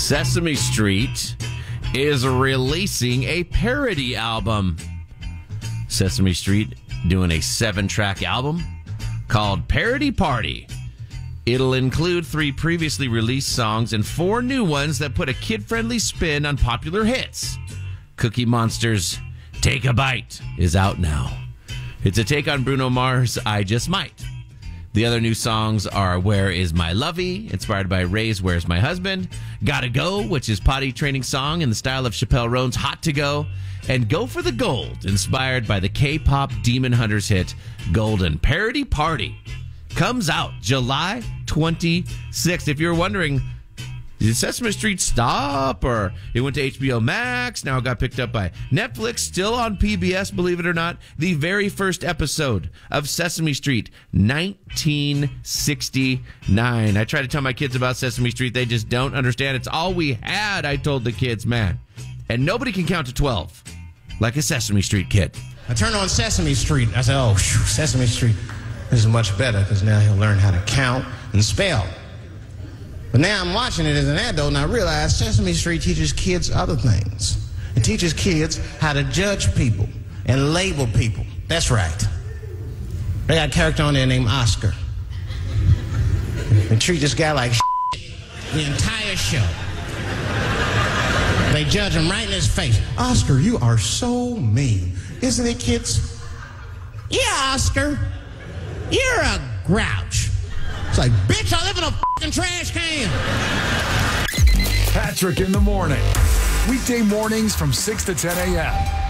Sesame Street is releasing a parody album. Sesame Street doing a 7-track album called Parody Party. It'll include 3 previously released songs and 4 new ones that put a kid-friendly spin on popular hits. Cookie Monster's Take a Bite is out now. It's a take on Bruno Mars' I Just Might. The other new songs are Where Is My Lovey, inspired by Ray's Where's My Husband, Gotta Go, which is potty training song in the style of Chappelle Roan's Hot to Go, and Go for the Gold, inspired by the K-pop Demon Hunters hit Golden. Parody Party comes out July 26th. If you're wondering, did Sesame Street stop, or it went to HBO Max, now it got picked up by Netflix, still on PBS, believe it or not. The very first episode of Sesame Street, 1969. I try to tell my kids about Sesame Street. They just don't understand. It's all we had, I told the kids, man. And nobody can count to 12 like a Sesame Street kid. I turned on Sesame Street. I said, oh, Sesame Street, this is much better, because now he'll learn how to count and spell. But now I'm watching it as an adult, and I realize Sesame Street teaches kids other things. It teaches kids how to judge people and label people. That's right. They got a character on there named Oscar. They treat this guy like the entire show. They judge him right in his face. Oscar, you are so mean. Isn't it, kids? Yeah, Oscar. You're a grouch. It's like, bitch, I live in a fucking trash can. Patrick in the morning. Weekday mornings from 6 to 10 a.m.